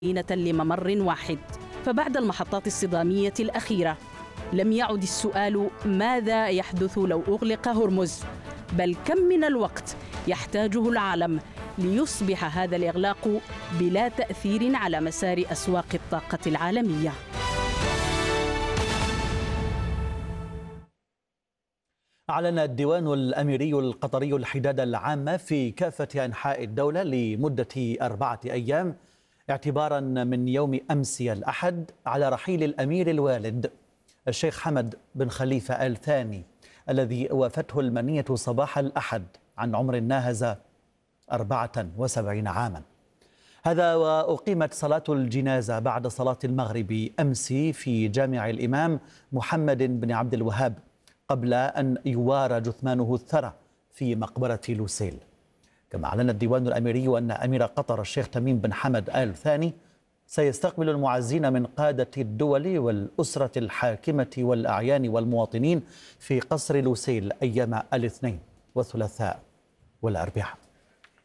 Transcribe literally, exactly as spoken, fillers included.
لممر واحد. فبعد المحطات الصدامية الأخيرة لم يعد السؤال ماذا يحدث لو أغلق هرمز، بل كم من الوقت يحتاجه العالم ليصبح هذا الإغلاق بلا تأثير على مسار أسواق الطاقة العالمية. أعلن الديوان الأميري القطري الحداد العامة في كافة أنحاء الدولة لمدة أربعة أيام اعتبارا من يوم أمس الأحد على رحيل الأمير الوالد الشيخ حمد بن خليفة آل ثاني الذي وافته المنية صباح الأحد عن عمر ناهز أربعة وسبعين عاما. هذا وأقيمت صلاة الجنازة بعد صلاة المغرب أمس في جامع الإمام محمد بن عبد الوهاب، قبل أن يوارى جثمانه الثرى في مقبرة لوسيل. كما أعلن الديوان الأميري أن أمير قطر الشيخ تميم بن حمد آل ثاني سيستقبل المعزين من قادة الدول والأسرة الحاكمة والأعيان والمواطنين في قصر لوسيل أيام الاثنين والثلاثاء والأربعاء.